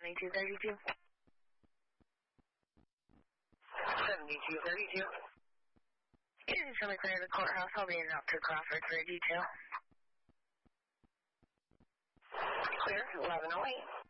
7232. 7232. You can show me clear to the courthouse. I'll be in out to Crawford for a detail. Clear, 1108.